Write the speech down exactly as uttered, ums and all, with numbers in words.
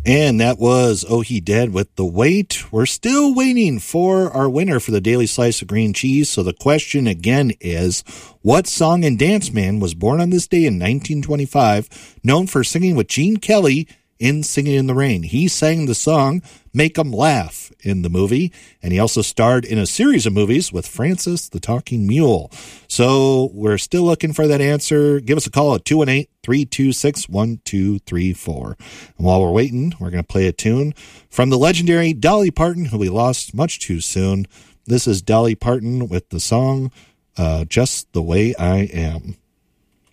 And that was Oh He Dead with The Wait. We're still waiting for our winner for the Daily Slice of Green Cheese. So the question again is, what song and dance man was born on this day in nineteen twenty-five, known for singing with Gene Kelly in Singing in the Rain? He sang the song Make 'em Laugh in the movie, and he also starred in a series of movies with Francis the Talking Mule. So we're still looking for that answer. Give us a call at two one eight, three two six, one two three four. And while we're waiting, we're going to play a tune from the legendary Dolly Parton, who we lost much too soon. This is Dolly Parton with the song uh, Just the Way I Am.